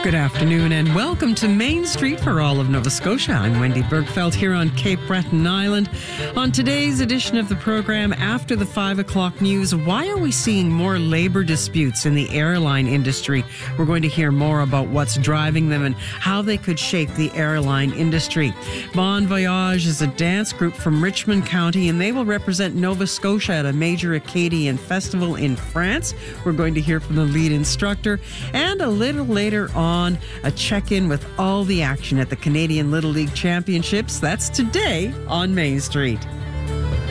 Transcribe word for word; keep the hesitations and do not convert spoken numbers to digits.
Good afternoon and welcome to Main Street for all of Nova Scotia. I'm Wendy Bergfeld here on Cape Breton Island. On today's edition of the program, after the five o'clock news, why are we seeing more labor disputes in the airline industry? We're going to hear more about what's driving them and how they could shape the airline industry. Bon Voyage is a dance group from Richmond County, and they will represent Nova Scotia at a major Acadian festival in France. We're going to hear from the lead instructor, and a little later on, a check-in with all the action at the Canadian Little League Championships. That's today on Main Street.